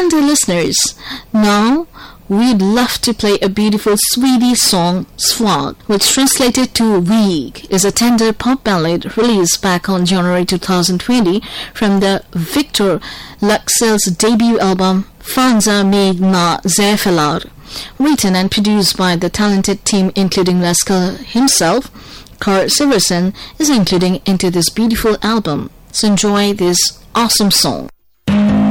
And dear listeners, now we'd love to play a beautiful Swedish song, Svag, which translated to Weak is a tender pop ballad released back on January 2020 from the Victor Leksells debut album Fanza Megna Zefelar. Written and produced by the talented team including Leksell himself, Carl Siversen is including into this beautiful album. So enjoy this awesome song.